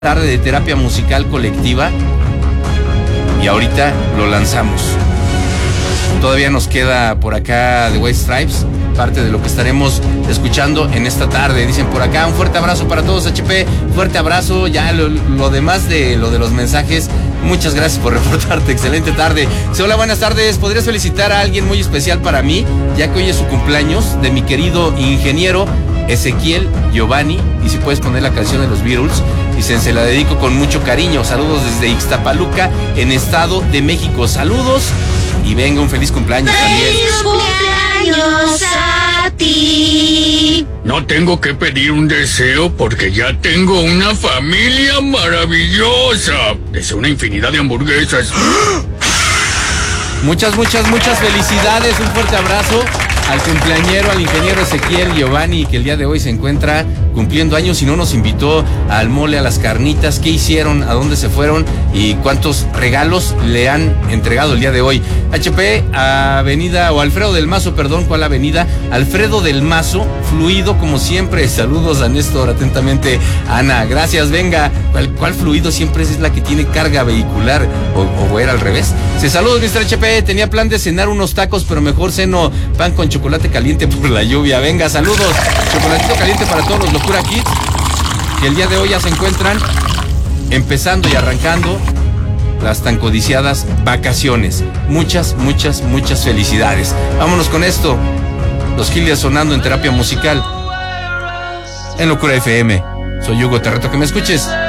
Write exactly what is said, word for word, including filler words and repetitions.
Tarde de terapia musical colectiva y ahorita lo lanzamos. Todavía nos queda por acá The White Stripes, parte de lo que estaremos escuchando en esta tarde. Dicen por acá, un fuerte abrazo para todos, H P, fuerte abrazo. Ya lo, lo demás de lo de los mensajes, muchas gracias por reportarte, excelente tarde. Sí, hola, buenas tardes, ¿podrías felicitar a alguien muy especial para mí, ya que hoy es su cumpleaños, de mi querido ingeniero Ezequiel Giovanni? Y si puedes poner la canción de los Beatles. Dicen, se la dedico con mucho cariño. Saludos desde Ixtapaluca, en Estado de México. Saludos y venga, un feliz cumpleaños también. ¡Feliz cumpleaños a ti! No tengo que pedir un deseo porque ya tengo una familia maravillosa. Deseo una infinidad de hamburguesas. Muchas, muchas, muchas felicidades. Un fuerte abrazo al cumpleañero, al ingeniero Ezequiel Giovanni, que el día de hoy se encuentra cumpliendo años y no nos invitó al mole, a las carnitas. ¿Qué hicieron? ¿A dónde se fueron? ¿Y cuántos regalos le han entregado el día de hoy? H P, Avenida, o Alfredo del Mazo, perdón, ¿cuál avenida? Alfredo del Mazo, fluido como siempre. Saludos a Néstor, atentamente, Ana. Gracias, venga. ¿Cuál, cuál fluido? Siempre es la que tiene carga vehicular, o, o era al revés. Se saludos, mister H P. Tenía plan de cenar unos tacos, pero mejor ceno pan con chocolate caliente por la lluvia. Venga, saludos. Chocolatito caliente para todos los Locura Kids, que el día de hoy ya se encuentran empezando y arrancando las tan codiciadas vacaciones. Muchas, muchas, muchas felicidades. Vámonos con esto. Los Gilias sonando en terapia musical en Locura F M. Soy Hugo, te reto que me escuches.